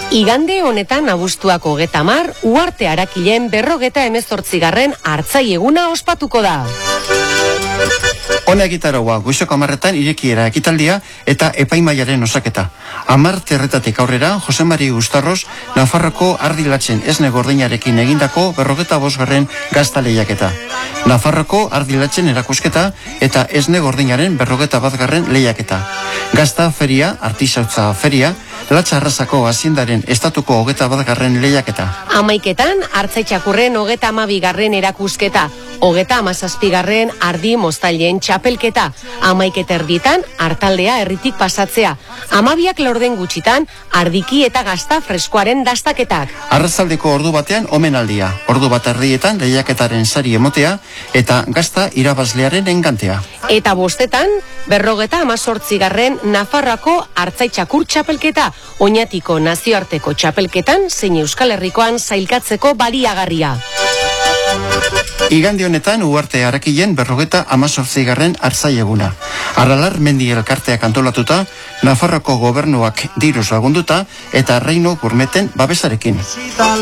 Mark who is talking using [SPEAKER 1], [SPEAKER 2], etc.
[SPEAKER 1] Igande honetan abuztuako 30, Uharte Arakilen 58. Artzai eguna ospatuko da.
[SPEAKER 2] Hona egitaraua, goizoko 10 irekiera ekitaldia eta epaimaiaren osaketa. 10 terretatik aurrera, Jose Mari Ustarros, Nafarroko ardilatzen esne gordinarekin egindako 55. gazta lehiaketa. Nafarroko ardilatzen erakusketa eta esne gordinaren 51. lehiaketa. Gazta feria, artisautza feria, Latza Arrasako haziendaren estatuko 21. lehiaketa.
[SPEAKER 1] 11. Artzaitxakurren 32. erakusketa. 37. Ardi moztailen txapelketa. 11:30 artaldea herritik pasatzea. 12 laurden gutxitan ardiki eta gazta freskoaren dastaketak.
[SPEAKER 2] Arratsaldeko ordu batean omenaldia. Ordu bat erdietan lehiaketaren sari emotea eta gazta irabazlearen engantea.
[SPEAKER 1] Eta 5. 58. Nafarroako artzaitxakur txapelketa. Oñatiko nazioarteko txapelketan zein Euskal Herrikoan sailkatzeko baliagarria.
[SPEAKER 2] Igande honetan Uharte Arakilen 58. Artzai eguna. Aralar mendi elkarteak antolatuta, Nafarroko gobernuak diruz lagunduta eta Reino Gurmeten babesarekin.